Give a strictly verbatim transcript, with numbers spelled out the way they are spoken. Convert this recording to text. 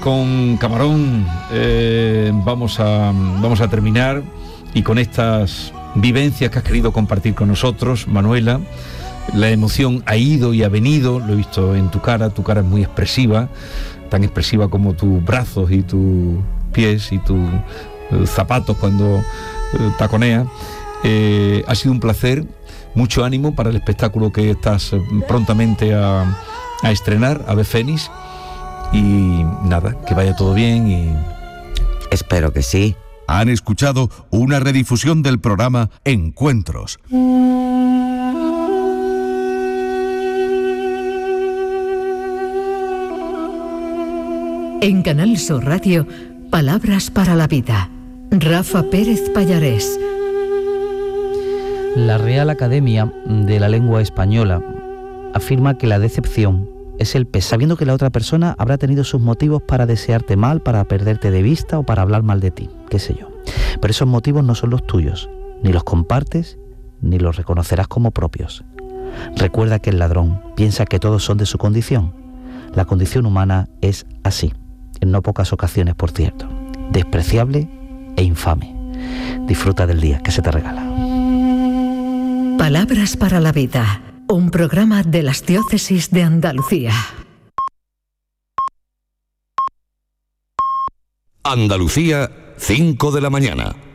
con Camarón eh, vamos a vamos a terminar, y con estas vivencias que has querido compartir con nosotros, Manuela. La emoción ha ido y ha venido, lo he visto en tu cara, tu cara es muy expresiva, tan expresiva como tus brazos y tus pies y tus eh, zapatos cuando eh, taconeas. Eh, ha sido un placer, mucho ánimo para el espectáculo que estás eh, prontamente a, a estrenar, Ave Fénix, y nada, que vaya todo bien y... Espero que sí. Han escuchado una redifusión del programa Encuentros. En Canal Sur Radio, Palabras para la Vida. Rafa Pérez Pallarés. La Real Academia de la Lengua Española afirma que la decepción es el pesar, sabiendo que la otra persona habrá tenido sus motivos para desearte mal, para perderte de vista o para hablar mal de ti, qué sé yo. Pero esos motivos no son los tuyos, ni los compartes, ni los reconocerás como propios. Recuerda que el ladrón piensa que todos son de su condición. La condición humana es así, en no pocas ocasiones, por cierto, despreciable e infame. Disfruta del día que se te regala. Palabras para la Vida, un programa de las diócesis de Andalucía. Andalucía, cinco de la mañana.